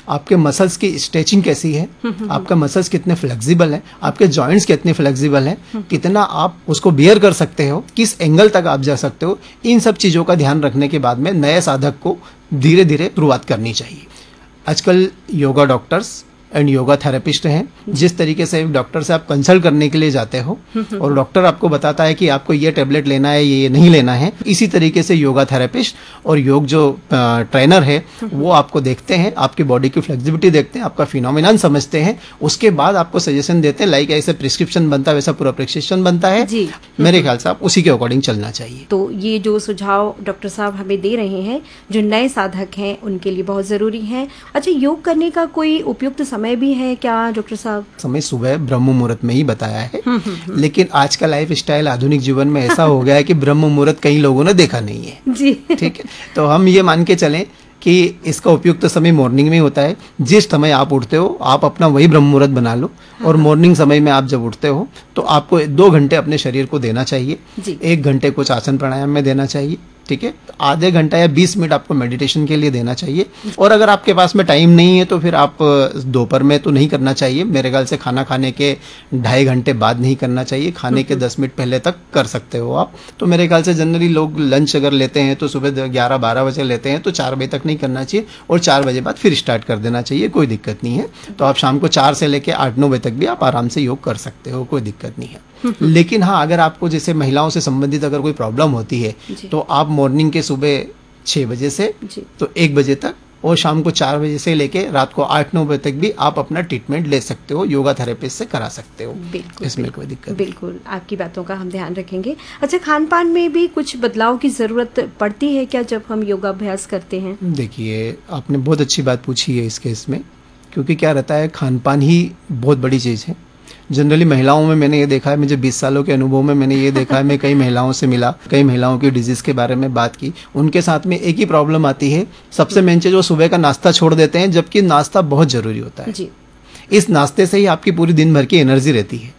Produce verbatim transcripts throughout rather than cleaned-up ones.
आपके मसल्स की स्ट्रेचिंग कैसी है, आपका मसल्स कितने फ्लेक्सिबल है, आपके जॉइंट्स कितने फ्लेक्सिबल हैं, कितना आप उसको बियर कर सकते हो, किस एंगल तक आप जा सकते हो। इन सब चीज़ों का ध्यान रखने के बाद में नए साधक को धीरे धीरे शुरुआत करनी चाहिए। आजकल yoga doctors and yoga therapist हैं। जिस तरीके से डॉक्टर से आप कंसल्ट करने के लिए जाते हो और डॉक्टर आपको बताता है कि आपको ये टेबलेट लेना है, ये नहीं लेना है, इसी तरीके से योगा थेरेपिस्ट और योग जो ट्रेनर है वो आपको देखते हैं, आपकी बॉडी की फ्लेक्सिबिलिटी देखते हैं, आपका फिनोमिनन समझते हैं, उसके बाद आपको सजेशन देते हैं। लाइक ऐसे प्रिस्क्रिप्शन बनता है वैसा पूरा प्रिस्क्रिप्शन बनता है जी। मेरे ख्याल से आप उसी के अकॉर्डिंग चलना चाहिए। तो ये जो सुझाव डॉक्टर साहब हमें दे रहे हैं जो नए साधक हैं उनके लिए बहुत जरूरी है। अच्छा, योग करने का कोई उपयुक्त समय भी है क्या डॉक्टर साहब? समय सुबह ब्रह्म मुहूर्त में ही बताया है, लेकिन आज का लाइफ स्टाइल आधुनिक जीवन में ऐसा हो गया है कि ब्रह्म मुहूर्त कई लोगों ने देखा नहीं है जी। ठीक है, तो हम ये मान के चलें कि इसका उपयुक्त तो समय मॉर्निंग में होता है। जिस समय आप उठते हो आप अपना वही ब्रह्म मुहूर्त बना लो और मॉर्निंग समय में आप जब उठते हो तो आपको दो घंटे अपने शरीर को देना चाहिए, एक घंटे कुछ आसन प्राणायाम में देना चाहिए। ठीक है, आधे घंटा या बीस मिनट आपको मेडिटेशन के लिए देना चाहिए। और अगर आपके पास में टाइम नहीं है तो फिर आप दोपहर में तो नहीं करना चाहिए। मेरे ख्याल से खाना खाने के ढाई घंटे बाद नहीं करना चाहिए, खाने के दस मिनट पहले तक कर सकते हो आप। तो मेरे ख्याल से जनरली लोग लंच अगर लेते हैं तो सुबह ग्यारह बारह बजे लेते हैं, तो चार बजे तक नहीं करना चाहिए और चार बजे बाद फिर स्टार्ट कर देना चाहिए, कोई दिक्कत नहीं है। तो आप शाम को चार से लेकर आठ नौ बजे तक भी आप आराम से योग कर सकते हो, कोई दिक्कत नहीं है। लेकिन हाँ, अगर आपको जैसे महिलाओं से संबंधित अगर कोई प्रॉब्लम होती है तो आप मॉर्निंग के सुबह छह बजे से तो एक बजे तक और शाम को चार बजे से लेके रात को आठ नौ बजे तक भी आप अपना ट्रीटमेंट ले सकते हो, योगा थेरेपिस्ट से करा सकते हो। बिल्कुल, इसमें बिल्कुल, कोई दिक्कत बिल्कुल, आपकी बातों का हम ध्यान रखेंगे। अच्छा, खान पान में भी कुछ बदलाव की जरूरत पड़ती है क्या जब हम योगाभ्यास करते हैं? देखिए, आपने बहुत अच्छी बात पूछी है इस केस में, क्योंकि क्या रहता है, खान पान ही बहुत बड़ी चीज़ है। जनरली महिलाओं में मैंने ये देखा है, मुझे बीस सालों के अनुभव में मैंने ये देखा है, मैं कई महिलाओं से मिला, कई महिलाओं की डिजीज के बारे में बात की, उनके साथ में एक ही प्रॉब्लम आती है। सबसे मेन चीज, वो सुबह का नाश्ता छोड़ देते हैं, जबकि नाश्ता बहुत जरूरी होता है जी। इस नाश्ते से ही आपकी पूरी दिन भर की एनर्जी रहती है।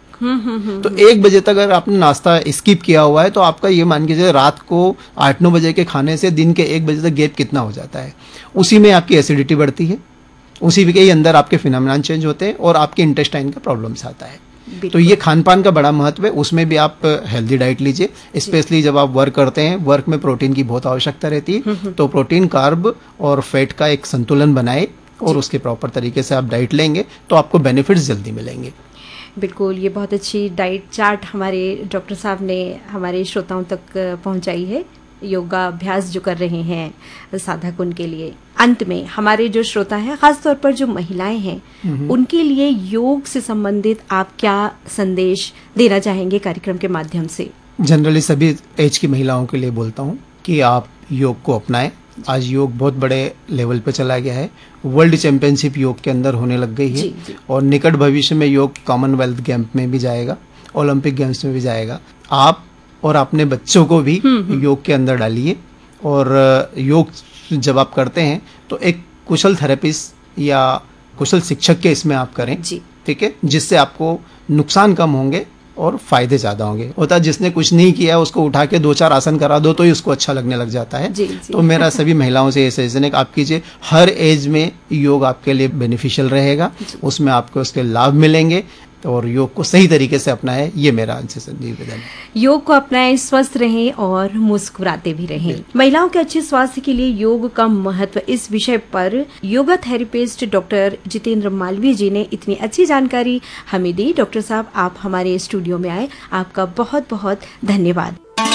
तो एक बजे तक अगर आपने नाश्ता स्किप किया हुआ है तो आपका ये मान के चलिए रात को आठ नौ बजे के खाने से दिन के एक बजे तक गैप कितना हो जाता है। उसी में आपकी एसिडिटी बढ़ती है, उसी के अंदर आपके फिनोमिनन चेंज होते हैं और आपके इंटेस्टाइन का प्रॉब्लम्स आता है। तो ये खान पान का बड़ा महत्व है, उसमें भी आप हेल्दी डाइट लीजिए। स्पेशली जब आप वर्क करते हैं, वर्क में प्रोटीन की बहुत आवश्यकता रहती है, तो प्रोटीन, कार्ब और फैट का एक संतुलन बनाए और उसके प्रॉपर तरीके से आप डाइट लेंगे तो आपको बेनिफिट्स जल्दी मिलेंगे। बिल्कुल, ये बहुत अच्छी डाइट चार्ट हमारे डॉक्टर साहब ने हमारे श्रोताओं तक पहुंचाई है, योगाभ्यास जो कर रहे हैं साधक उनके लिए। अंत में हमारे जो श्रोता हैं, खासतौर पर जो महिलाएं हैं, उनके लिए योग से संबंधित आप क्या संदेश देना चाहेंगे कार्यक्रम के माध्यम से? जनरली सभी एज की महिलाओं के लिए बोलता हूँ कि आप योग को अपनाएं। आज योग बहुत बड़े लेवल पे चला गया है, वर्ल्ड चैंपियनशिप योग के अंदर होने लग गई है जी, जी। और निकट भविष्य में योग कॉमनवेल्थ गेम में भी जाएगा, ओलंपिक गेम्स में भी जाएगा। आप और अपने बच्चों को भी योग के अंदर डालिए और योग जब आप करते हैं तो एक कुशल थेरेपिस्ट या कुशल शिक्षक के इसमें आप करें, ठीक है, जिससे आपको नुकसान कम होंगे और फायदे ज्यादा होंगे। होता है जिसने कुछ नहीं किया उसको उठा के दो चार आसन करा दो तो ही उसको अच्छा लगने लग जाता है जी, जी। तो मेरा सभी महिलाओं से ये सजेशन है कि आप कीजिए, हर एज में योग आपके लिए बेनिफिशियल रहेगा, उसमें आपको उसके लाभ मिलेंगे और योग को सही तरीके से अपनाएं, ये मेरा निवेदन है। योग को अपनाएं, स्वस्थ रहें और मुस्कुराते भी रहें। महिलाओं के अच्छे स्वास्थ्य के लिए योग का महत्व, इस विषय पर yoga therapist doctor Jitendra Malviya जी ने इतनी अच्छी जानकारी हमें दी। डॉक्टर साहब, आप हमारे स्टूडियो में आए, आपका बहुत बहुत धन्यवाद।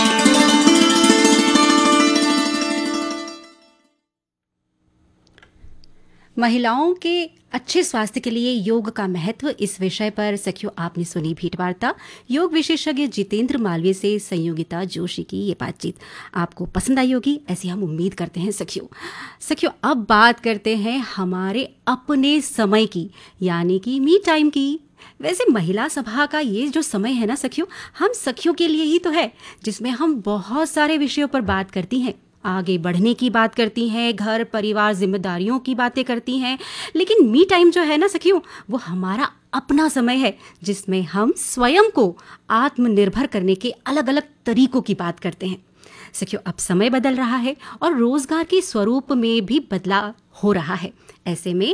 महिलाओं के अच्छे स्वास्थ्य के लिए योग का महत्व, इस विषय पर सखियों आपने सुनी भेंटवार्ता योग विशेषज्ञ जितेंद्र मालवीय से संयोगिता जोशी की ये बातचीत आपको पसंद आई होगी, ऐसी हम उम्मीद करते हैं सखियों। सखियों, अब बात करते हैं हमारे अपने समय की, यानी कि मी टाइम की। वैसे महिला सभा का ये जो समय है ना सखियों, हम सखियों के लिए ही तो है, जिसमें हम बहुत सारे विषयों पर बात करती हैं, आगे बढ़ने की बात करती हैं, घर परिवार जिम्मेदारियों की बातें करती हैं। लेकिन मी टाइम जो है ना सखियों, वो हमारा अपना समय है, जिसमें हम स्वयं को आत्मनिर्भर करने के अलग अलग तरीकों की बात करते हैं। सखियों, अब समय बदल रहा है और रोजगार के स्वरूप में भी बदलाव हो रहा है। ऐसे में